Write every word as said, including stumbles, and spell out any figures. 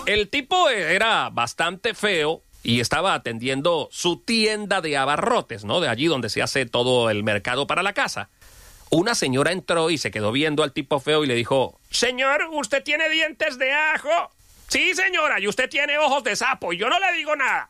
El tipo era bastante feo y estaba atendiendo su tienda de abarrotes, ¿no? De allí donde se hace todo el mercado para la casa. Una señora entró y se quedó viendo al tipo feo y le dijo: «Señor, ¿usted tiene dientes de ajo?» «Sí, señora, y usted tiene ojos de sapo, y yo no le digo nada».